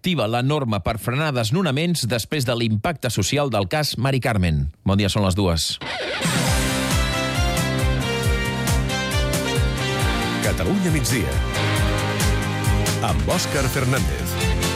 activa la norma per frenar desnonaments després de l'impacte social del cas Mari Carmen. Bon dia, són les 2. Catalunya migdia, amb Òscar Fernández.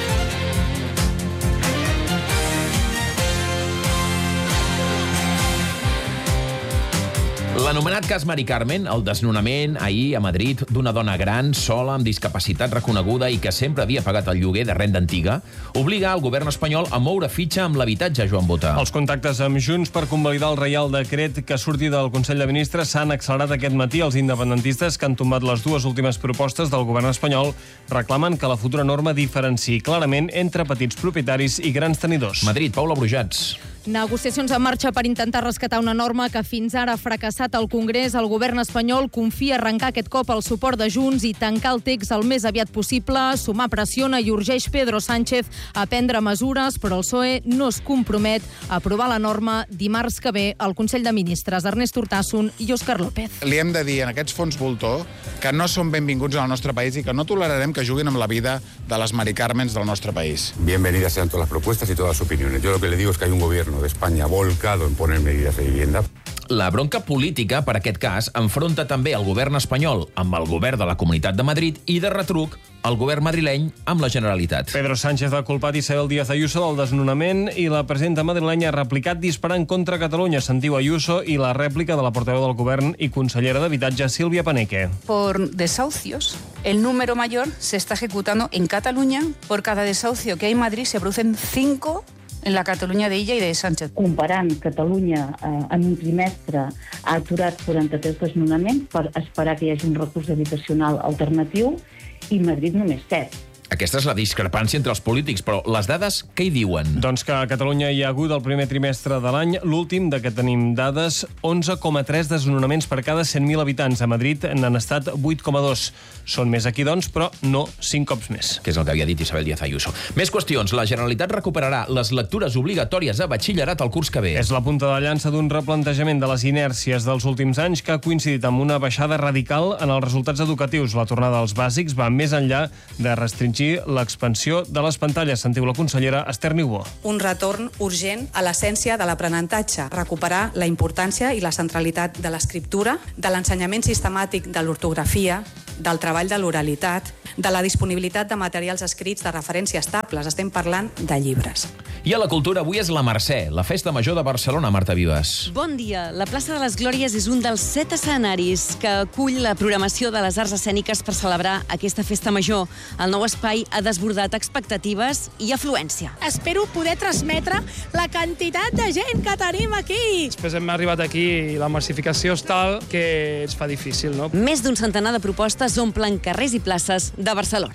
L'anomenat cas Mari Carmen, el desnonament ahir a Madrid d'una dona gran, sola, amb discapacitat reconeguda i que sempre havia pagat el lloguer de renda antiga, obliga el govern espanyol a moure fitxa amb l'habitatge, Joan Bota. Els contactes amb Junts per convalidar el Reial Decret que surti del Consell de Ministres s'han accelerat aquest matí. Els independentistes, que han tombat les dues últimes propostes del govern espanyol, reclamen que la futura norma diferenciï clarament entre petits propietaris i grans tenidors. Madrid, Paula Brujats. Negociacions en marxa per intentar rescatar una norma que fins ara ha fracassat al Congrés. El govern espanyol confia arrencar aquest cop el suport de Junts i tancar el text el més aviat possible. Sumar pressiona i urgeix Pedro Sánchez a prendre mesures, però el PSOE no es compromet a aprovar la norma dimarts que ve al Consell de Ministres. Ernest Urtasun i Òscar López. Li hem de dir en aquests fons voltor que no són benvinguts al nostre país i que no tolerarem que juguin amb la vida de les Mari Carmens del nostre país. Bienvenidas sean todas las propuestas y todas las opiniones. Yo lo que le digo es que hay un gobierno de España volcado en poner medidas de vivienda. La bronca política per aquest cas enfronta també el govern espanyol amb el govern de la Comunitat de Madrid i, de retruc, el govern madrileny amb la Generalitat. Pedro Sánchez ha culpat Isabel Díaz Ayuso del desnonament i la presidenta madrilenya ha replicat disparant contra Catalunya. Sentiu Ayuso i la rèplica de la portaveu del govern i consellera d'Habitatge, Sílvia Paneque. Por desahucios, el número mayor se está ejecutando en Cataluña. Por cada desahucio que hay en Madrid se producen 5 en la Catalunya d'Illa i de Sánchez. Comparant, Catalunya en un trimestre ha aturat 43 desnonaments per esperar que hi hagi un recurs habitacional alternatiu i Madrid només 7. Aquesta és la discrepància entre els polítics, però les dades què hi diuen? Doncs que a Catalunya hi ha hagut el primer trimestre de l'any, l'últim de que tenim dades, 11,3 desnonaments per cada 100.000 habitants. A Madrid n'han estat 8,2. Són més aquí, doncs, però no 5 cops més. Que és el que havia dit Isabel Díaz Ayuso. Més qüestions. La Generalitat recuperarà les lectures obligatòries a batxillerat el curs que ve. És la punta de llança d'un replantejament de les inèrcies dels últims anys que ha coincidit amb una baixada radical en els resultats educatius. La tornada als bàsics va més enllà de restringir l'expansió de les pantalles. Sentiu la consellera Esther Niubó. Un retorn urgent a l'essència de l'aprenentatge, recuperar la importància i la centralitat de l'escriptura, de l'ensenyament sistemàtic de l'ortografia, del treball de l'oralitat, de la disponibilitat de materials escrits de referència estables. Estem parlant de llibres. I a la cultura, avui és la Mercè, la festa major de Barcelona, Marta Vives. Bon dia. La plaça de les Glòries és un dels 7 escenaris que acull la programació de les arts escèniques per celebrar aquesta festa major. El nou espai ha desbordat expectatives i afluència. Espero poder transmetre la quantitat de gent que tenim aquí. Després hem arribat aquí i la massificació és tal que es fa difícil, no? Més d'un centenar de propostes omplen carrers i places de Barcelona.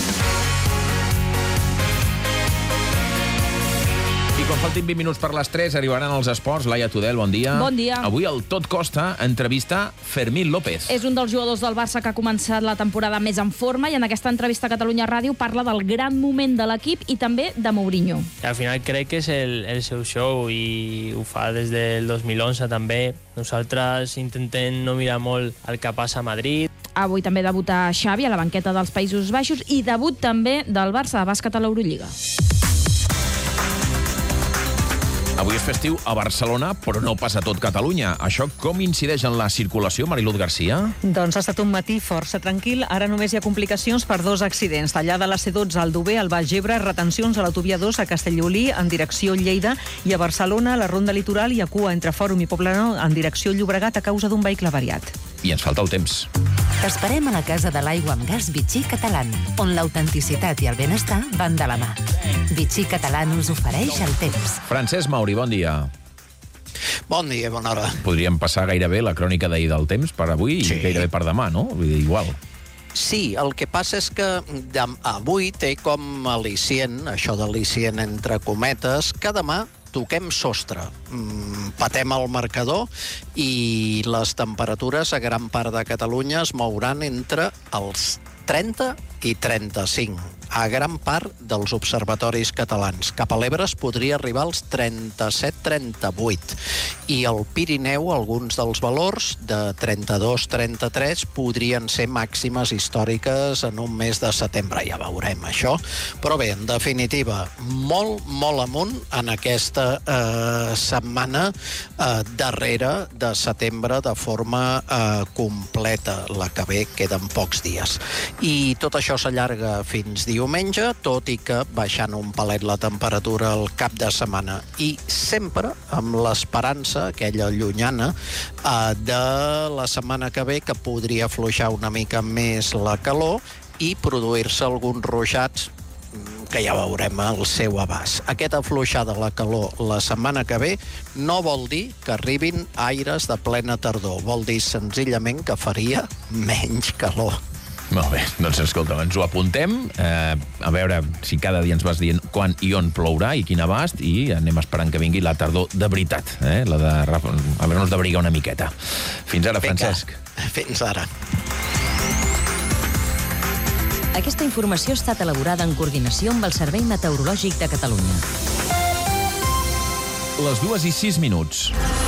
I quan faltin 20 minuts per les 3 arribaran els esports. Laia Tudel, bon dia. Bon dia. Avui el Tot Costa entrevista Fermín López. És un dels jugadors del Barça que ha començat la temporada més en forma i en aquesta entrevista a Catalunya Ràdio parla del gran moment de l'equip i també de Mourinho. Al final crec que és el seu show i ho fa des del 2011 també. Nosaltres intentem no mirar molt el que passa a Madrid. Avui també debuta Xavi a la banqueta dels Països Baixos i debut també del Barça de bàsquet a l'Eurolliga. Avui és festiu a Barcelona, però no passa tot Catalunya. Això com incideix en la circulació, Mariluz Garcia? Doncs ha estat un matí força tranquil. Ara només hi ha complicacions per 2 accidents. Tallada a la C12 al Dober, al Baix Ebre, retencions a l'autovia 2 a Castellolí en direcció Lleida i a Barcelona, a la Ronda Litoral i a cua entre Fòrum i Poblenou en direcció Llobregat a causa d'un vehicle avariat. I ens falta el temps. T'esperem a la Casa de l'Aigua amb Gas Vichy Catalán, on l'autenticitat i el benestar van de la mà. Vichy Catalán us ofereix el temps. Francesc Mauri, bon dia. Bon dia, bona hora. Podríem passar gairebé la crònica d'ahir del temps per avui i gairebé per demà, no? Igual. Sí, el que passa és que avui té com al·licient, això d'al·licient entre cometes, que demà toquem sostre, patem el marcador i les temperatures a gran part de Catalunya es mouran entre els 30 i 35. a gran part dels observatoris catalans. Cap a l'Ebre es podria arribar als 37-38 i al Pirineu alguns dels valors de 32-33 podrien ser màximes històriques en un mes de setembre. Ja veurem això. Però bé, en definitiva, molt amunt en aquesta setmana darrere de setembre de forma completa. La que ve queden pocs dies. I tot això s'allarga fins diumenge, tot i que baixant un palet la temperatura al cap de setmana. I sempre amb l'esperança, aquella llunyana, de la setmana que ve, que podria afluixar una mica més la calor i produir-se alguns ruixats que ja veurem el seu abast. Aquesta afluixada de la calor la setmana que ve no vol dir que arribin aires de plena tardor, vol dir senzillament que faria menys calor. Molt bé, doncs escolta, ens ho apuntem, a veure si cada dia ens vas dient quan i on plourà i quin abast, i anem esperant que vingui la tardor de veritat, la de haver-nos d'abrigar una miqueta. Fins ara, Francesc. Fins ara. Aquesta informació ha estat elaborada en coordinació amb el Servei Meteorològic de Catalunya. Les 2:06.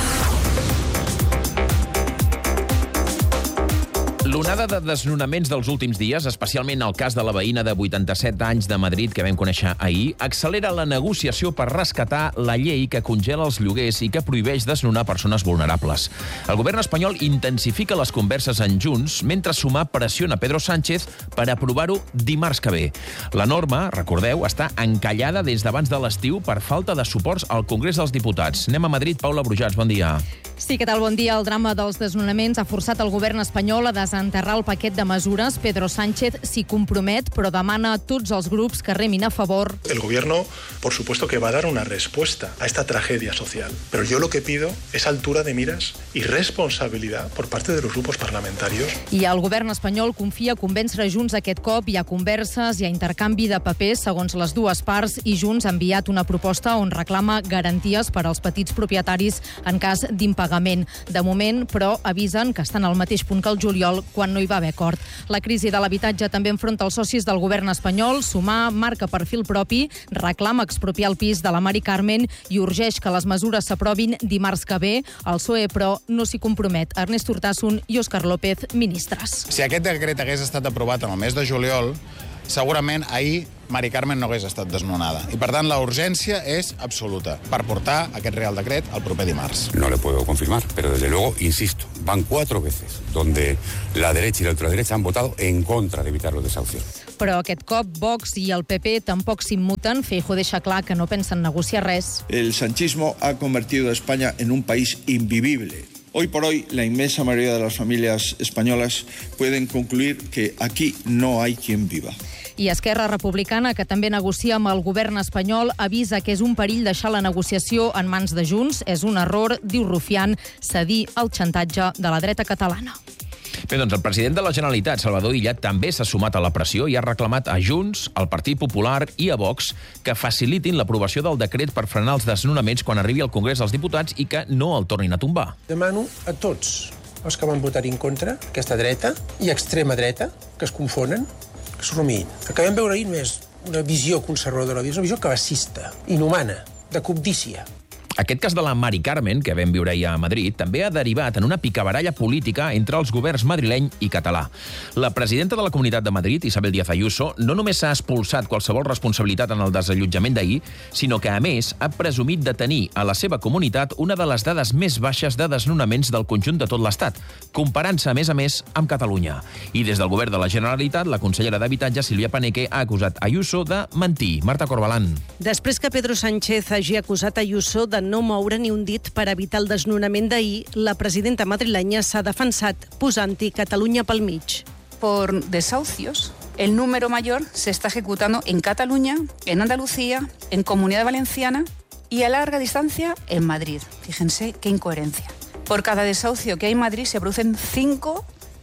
L'onada de desnonaments dels últims dies, especialment el cas de la veïna de 87 anys de Madrid que vam conèixer ahir, accelera la negociació per rescatar la llei que congela els lloguers i que prohibeix desnonar persones vulnerables. El govern espanyol intensifica les converses en Junts mentre Sumar pressiona Pedro Sánchez per aprovar-ho dimarts que ve. La norma, recordeu, està encallada des d'abans de l'estiu per falta de suports al Congrés dels Diputats. Anem a Madrid. Paula Brujats, bon dia. Sí, què tal? Bon dia. El drama dels desnonaments ha forçat el govern espanyol a desenterrar el paquet de mesures. Pedro Sánchez s'hi compromet, però demana a tots els grups que remin a favor. El gobierno, por supuesto, que va a dar una respuesta a esta tragedia social. Pero yo lo que pido es altura de miras y responsabilidad por parte de los grupos parlamentarios. I el govern espanyol confia convèncer Junts aquest cop. Hi ha converses, hi ha intercanvi de papers segons les dues parts, i Junts ha enviat una proposta on reclama garanties per als petits propietaris en cas d'impagament. De moment, però, avisen que estan al mateix punt que el juliol, quan no hi va haver acord. La crisi de l'habitatge també enfronta els socis del govern espanyol. Sumar marca perfil propi, reclama expropiar el pis de la Mari Carmen i urgeix que les mesures s'aprovin dimarts que ve. El PSOE, però, no s'hi compromet. Ernest Urtasun i Òscar López, ministres. Si aquest decret hagués estat aprovat en el mes de juliol, segurament ahir Mari Carmen no hagués estat desnonada. I, per tant, la urgència és absoluta per portar aquest Real Decret al proper dimarts. No le puedo confirmar, pero desde luego, insisto, van 4 veces donde la derecha y la ultraderecha han votado en contra de evitar los desahucios. Però aquest cop Vox i el PP tampoc s'immuten. Feijóo deixa clar que no pensen negociar res. El sanchismo ha convertido a España en un país invivible. Hoy por hoy, la inmensa mayoría de las familias españolas pueden concluir que aquí no hay quien viva. I Esquerra Republicana, que també negocia amb el govern espanyol, avisa que és un perill deixar la negociació en mans de Junts. És un error, diu Rufián, cedir al xantatge de la dreta catalana. Bé, doncs el president de la Generalitat, Salvador Illa, també s'ha sumat a la pressió i ha reclamat a Junts, al Partit Popular i a Vox que facilitin l'aprovació del decret per frenar els desnonaments quan arribi al Congrés dels Diputats i que no el tornin a tombar. Demano a tots els que van votar en contra, aquesta dreta i extrema dreta, que es confonen, que s'ho rumiïn. El que vam veure ahir no és una visió conservadora, és una visió cabassista, inhumana, de cobdícia. Aquest cas de la Mari Carmen, que vam viure ahir a Madrid, també ha derivat en una picabaralla política entre els governs madrileny i català. La presidenta de la Comunitat de Madrid, Isabel Díaz Ayuso, no només s'ha expulsat qualsevol responsabilitat en el desallotjament d'ahir, sinó que, a més, ha presumit de tenir a la seva comunitat una de les dades més baixes de desnonaments del conjunt de tot l'Estat, comparant-se, a més, amb Catalunya. I des del govern de la Generalitat, la consellera d'Habitatge, Sílvia Paneque, ha acusat Ayuso de mentir. Marta Corbalán. Després que Pedro Sánchez hagi acusat Ayuso de no moure ni un dit per evitar el desnonament d'ahir, la presidenta madrilenya s'ha defensat posant-hi Catalunya pel mig. Por desahucios, el número mayor se está ejecutando en Cataluña, en Andalucía, en Comunidad Valenciana y a larga distancia en Madrid. Fíjense qué incoherencia. Por cada desahucio que hay en Madrid se producen 5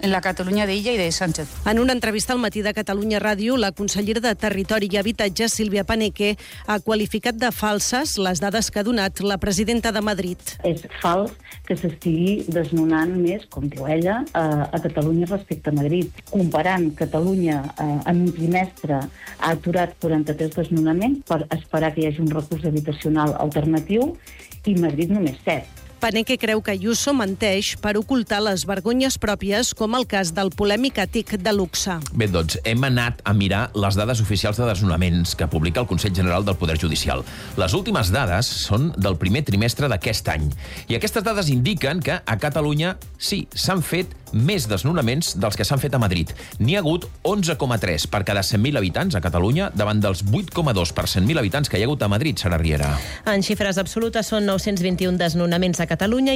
en la Cataluña de Illa y de Sánchez. En una entrevista al Matí de Catalunya Ràdio, la consellera de Territori i Habitatge, Sílvia Paneque, ha qualificat de falses les dades que ha donat la presidenta de Madrid. És fals que s'estigui desnonant més, com diu ella, a Catalunya respecte a Madrid. Comparant Catalunya en un trimestre ha aturat 43 desnonaments per esperar que hi hagi un recurs habitacional alternatiu i Madrid només 7. Paneque creu que Ayuso menteix per ocultar les vergonyes pròpies, com el cas del polèmic àtic de luxe. Bé, doncs, hem anat a mirar les dades oficials de desnonaments que publica el Consell General del Poder Judicial. Les últimes dades són del primer trimestre d'aquest any. I aquestes dades indiquen que a Catalunya, sí, s'han fet més desnonaments dels que s'han fet a Madrid. N'hi ha hagut 11,3 per cada 100.000 habitants a Catalunya, davant dels 8,2 per 100.000 habitants que hi ha hagut a Madrid, Sara Riera. En xifres absolutes són 921 desnonaments a Catalunya i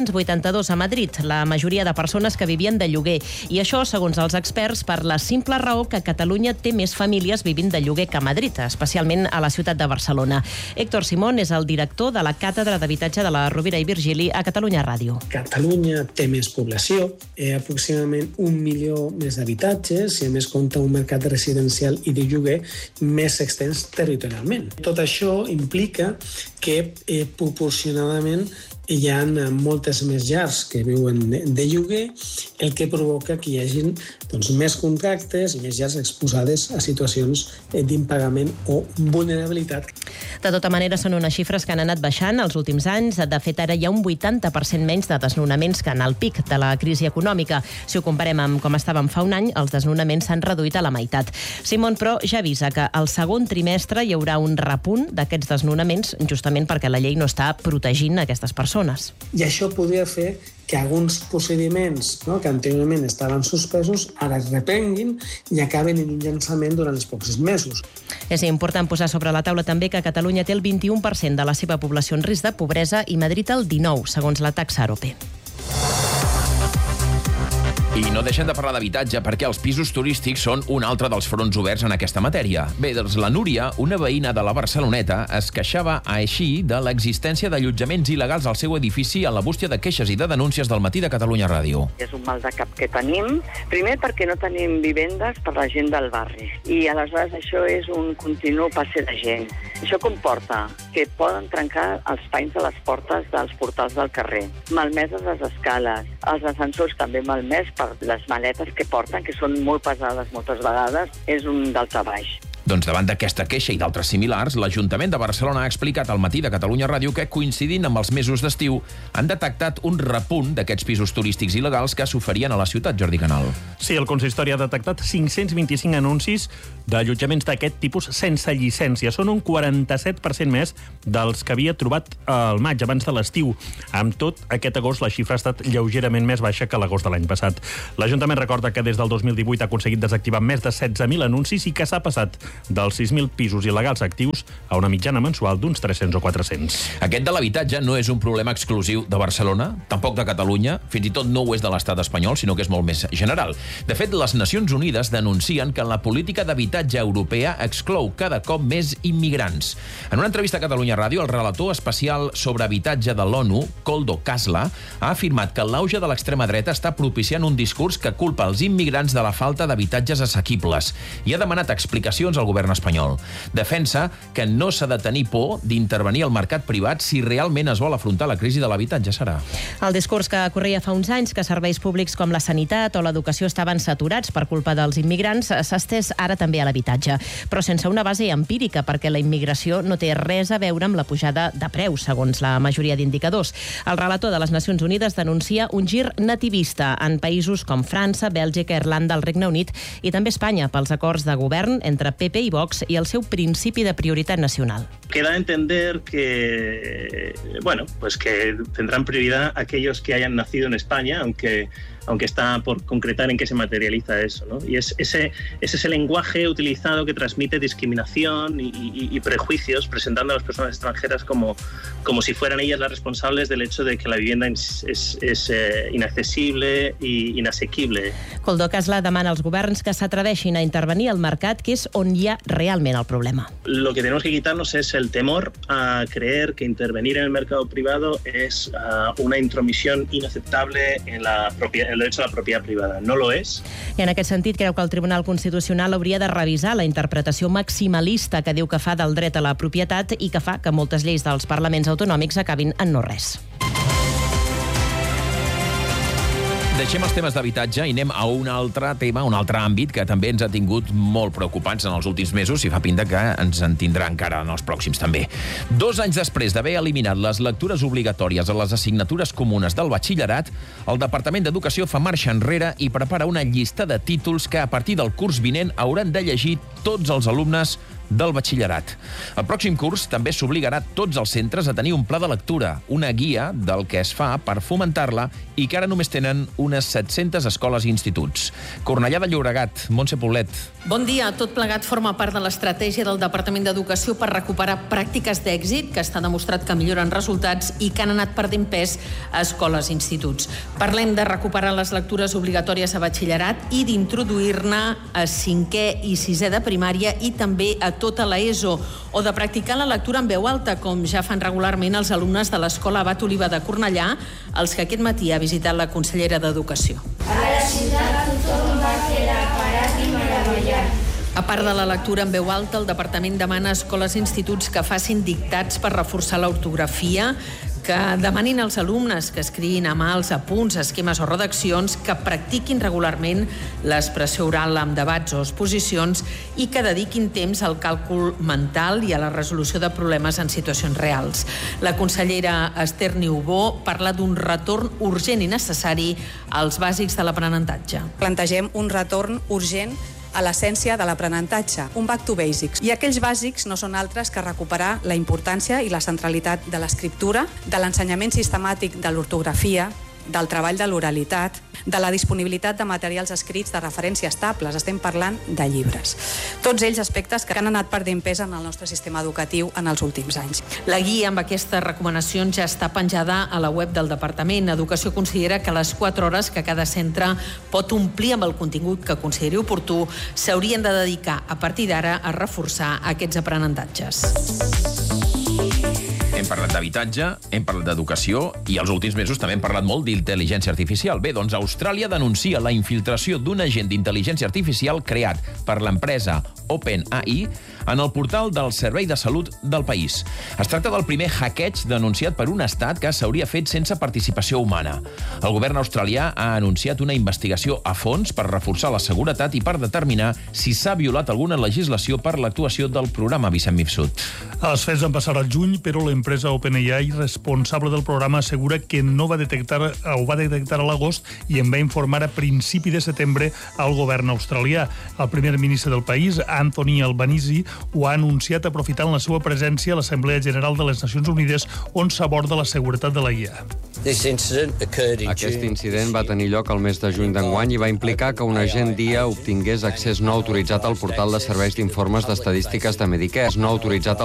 582 a Madrid, la majoria de persones que vivien de lloguer. I això, segons els experts, per la simple raó que Catalunya té més famílies vivint de lloguer que a Madrid, especialment a la ciutat de Barcelona. Héctor Simón és el director de la Càtedra d'Habitatge de la Rovira i Virgili a Catalunya Ràdio. Catalunya té més població, aproximadament 1 milió més d'habitatges i a més compta un mercat residencial i de lloguer més extens territorialment. Tot això implica que proporcionadament hi ha moltes més llars que viuen de lloguer, el que provoca que hi hagi més contractes i més llars exposades a situacions d'impagament o vulnerabilitat. De tota manera, són unes xifres que han anat baixant els últims anys. De fet, ara hi ha un 80% menys de desnonaments que en el pic de la crisi econòmica. Si ho comparem amb com estàvem fa un any, els desnonaments s'han reduït a la meitat. Simón, però, ja avisa que al segon trimestre hi haurà un repunt d'aquests desnonaments, justament perquè la llei no està protegint aquestes persones. I això podria fer que alguns procediments que anteriorment estaven suspesos ara es reprenguin i acaben en un llançament durant els pocs mesos. És important posar sobre la taula també que Catalunya té el 21% de la seva població en risc de pobresa i Madrid el 19%, segons la taxa Arope. I no deixem de parlar d'habitatge perquè els pisos turístics són un altre dels fronts oberts en aquesta matèria. Bé, doncs la Núria, una veïna de la Barceloneta, es queixava així de l'existència d'allotjaments il·legals al seu edifici a la bústia de queixes i de denúncies del Matí de Catalunya Ràdio. És un mal de cap que tenim. Primer perquè no tenim vivendes per la gent del barri. I aleshores això és un continu passe de gent. Això comporta que poden trencar els panys de les portes dels portals del carrer, malmeses les escales, els ascensors també malmès per les maletes que porten, que són molt pesades moltes vegades, és un daltabaix. Doncs davant d'aquesta queixa i d'altres similars, l'Ajuntament de Barcelona ha explicat al Matí de Catalunya Ràdio que, coincidint amb els mesos d'estiu, han detectat un repunt d'aquests pisos turístics il·legals que s'oferien a la ciutat, Jordi Canal. Sí, el consistori ha detectat 525 anuncis d'allotjaments d'aquest tipus sense llicència. Són un 47% més dels que havia trobat al maig, abans de l'estiu. Amb tot, aquest agost la xifra ha estat lleugerament més baixa que l'agost de l'any passat. L'Ajuntament recorda que des del 2018 ha aconseguit desactivar més de 16.000 anuncis i que s'ha passat dels 6.000 pisos il·legals actius a una mitjana mensual d'uns 300 o 400. Aquest de l'habitatge no és un problema exclusiu de Barcelona, tampoc de Catalunya, fins i tot no ho és de l'estat espanyol, sinó que és molt més general. De fet, les Nacions Unides denuncien que la política d'habitatge europea exclou cada cop més immigrants. En una entrevista a Catalunya Ràdio, el relator especial sobre habitatge de l'ONU, Koldo Kasla, ha afirmat que l'auge de l'extrema dreta està propiciant un discurs que culpa els immigrants de la falta d'habitatges assequibles i ha demanat explicacions al govern espanyol. Defensa que no s'ha de tenir por d'intervenir al mercat privat si realment es vol afrontar la crisi de l'habitatge, serà. El discurs que corria fa uns anys que serveis públics com la sanitat o l'educació estaven saturats per culpa dels immigrants s'ha estès ara també a l'habitatge, però sense una base empírica, perquè la immigració no té res a veure amb la pujada de preus, segons la majoria d'indicadors. El relator de les Nacions Unides denuncia un gir nativista en països com França, Bèlgica, Irlanda, el Regne Unit i també Espanya pels acords de govern entre PP i Vox y el seu principi de prioritat nacional. Queda entender que, pues que tendrán prioridad aquellos que hayan nacido en España, aunque está por concretar en qué se materializa eso, ¿no? Y es ese lenguaje utilizado que transmite discriminación y prejuicios, presentando a las personas extranjeras como si fueran ellas las responsables del hecho de que la vivienda es inaccesible i inasequible. Koldo Kasla demana als governs que s'atreveixin a intervenir al mercat, que és on hi ha realment el problema. Lo que tenemos que quitarnos es el temor a creer que intervenir en el mercado privado es una intromisión inaceptable en la propiedad, el derecho a la propiedad privada. No lo es. I en aquest sentit creu que el Tribunal Constitucional hauria de revisar la interpretació maximalista que diu que fa del dret a la propietat i que fa que moltes lleis dels parlaments autonòmics acabin en no res. Deixem els temes d'habitatge i anem a un altre tema, un altre àmbit que també ens ha tingut molt preocupants en els últims mesos i fa pinta que ens en tindrà encara en els pròxims també. 2 anys després d'haver eliminat les lectures obligatòries a les assignatures comunes del batxillerat, el Departament d'Educació fa marxa enrere i prepara una llista de títols que a partir del curs vinent hauran de llegir tots els alumnes del batxillerat. El pròxim curs també s'obligarà tots els centres a tenir un pla de lectura, una guia del que es fa per fomentar-la i que ara només tenen unes 700 escoles i instituts. Cornellà de Llobregat, Montse Poblet. Bon dia. Tot plegat forma part de l'estratègia del Departament d'Educació per recuperar pràctiques d'èxit que està demostrat que milloren resultats i que han anat perdent pes a escoles i instituts. Parlem de recuperar les lectures obligatòries a batxillerat i d'introduir-ne a 5è i 6è de primària i també a tota la ESO, o de practicar la lectura en veu alta, com ja fan regularment els alumnes de l'Escola Abat Oliva de Cornellà, els que aquest matí ha visitat la consellera d'Educació. A la ciutat tothom va quedar parat i meravellat. A part de la lectura en veu alta, el Departament demana a escoles i instituts que facin dictats per reforçar l'ortografia, que demanin als alumnes que escriguin a mà els apunts, esquemes o redaccions, que practiquin regularment l'expressió oral amb debats o exposicions i que dediquin temps al càlcul mental i a la resolució de problemes en situacions reals. La consellera Esther Niubó parla d'un retorn urgent i necessari als bàsics de l'aprenentatge. Plantegem un retorn urgent a l'essència de l'aprenentatge, un back to basics. I aquells bàsics no són altres que recuperar la importància i la centralitat de l'escriptura, de l'ensenyament sistemàtic de l'ortografia, del treball de l'oralitat, de la disponibilitat de materials escrits de referència estables. Estem parlant de llibres. Tots ells aspectes que han anat perdent pes en el nostre sistema educatiu en els últims anys. La guia amb aquestes recomanacions ja està penjada a la web del Departament. Educació considera que les 4 hores que cada centre pot omplir amb el contingut que consideri oportú s'haurien de dedicar a partir d'ara a reforçar aquests aprenentatges. Hem parlat d'habitatge, hem parlat d'educació i els últims mesos també hem parlat molt d'intel·ligència artificial. Bé, doncs Austràlia denuncia la infiltració d'un agent d'intel·ligència artificial creat per l'empresa OpenAI en el portal del Servei de Salut del país. Es tracta del primer hackeig denunciat per un estat que s'hauria fet sense participació humana. El govern australià ha anunciat una investigació a fons per reforçar la seguretat i per determinar si s'ha violat alguna legislació per l'actuació del programa Vicent Mifsud. Els fets van passar al juny, però l'empresa OpenAI, responsable del programa, assegura que no va detectar a l'agost i en va informar a principi de setembre al govern australià. El primer ministre del país, Anthony Albanese, ho ha anunciat aprofitant la seva presència a l'Assemblea General de les Nacions Unides, on s'aborda la seguretat de la IA. Aquest incident va tenir lloc al mes de juny d'enguany i va implicar que un agent d'IA obtingués accés no autoritzat al portal de serveis d'informes d'estadístiques de Medicare, no autoritzat